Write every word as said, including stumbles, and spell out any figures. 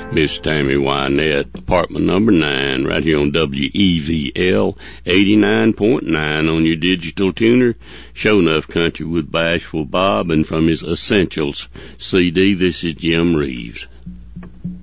Miss Tammy Wynette, apartment number nine, right here on W E V L eighty-nine point nine on your digital tuner. Show Enough Country with Bashful Bob, and from his Essentials C D, this is Jim Reeves.